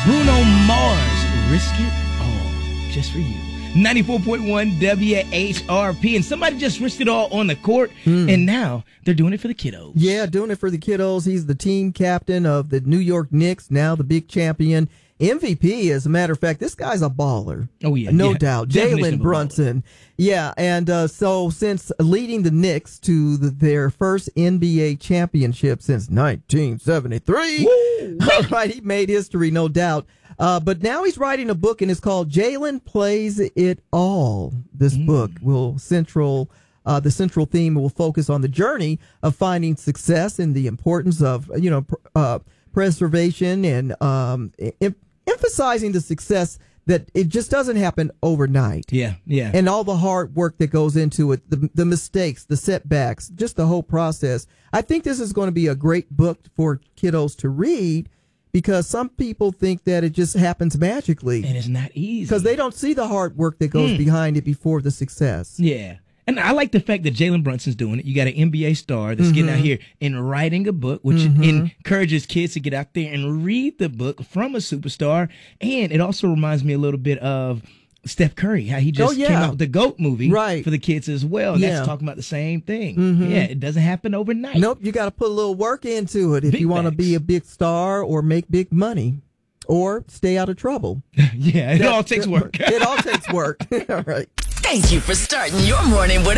Bruno Mars, Risk It All, just for you. 94.1 WHRP. And somebody just risked it all on the court, and now they're doing it for the kiddos. Yeah, doing it for the kiddos. He's the team captain of the New York Knicks, now the big champion. MVP, as a matter of fact, this guy's a baller. Oh, yeah. No doubt. Definition of Jalen a Brunson. Yeah, and so since leading the Knicks to their first NBA championship since 1973, all right, he made history, no doubt. But now he's writing a book, and it's called Jalen Plays It All. This book will the central theme will focus on the journey of finding success and the importance of, preservation and emphasizing the success that it just doesn't happen overnight. Yeah. And all the hard work that goes into it, the mistakes, the setbacks, just the whole process. I think this is going to be a great book for kiddos to read, because some people think that it just happens magically. And it's not easy. Because they don't see the hard work that goes behind it before the success. Yeah. And I like the fact that Jalen Brunson's doing it. You got an NBA star that's getting out here and writing a book, which encourages kids to get out there and read the book from a superstar. And it also reminds me a little bit of Steph Curry, how he just came out with the GOAT movie for the kids as well. Yeah. That's talking about the same thing. Yeah, it doesn't happen overnight. Nope, you got to put a little work into it if you want to be a big star or make big money or stay out of trouble. Yeah, it all takes work. It all takes work. All right. Thank you for starting your morning with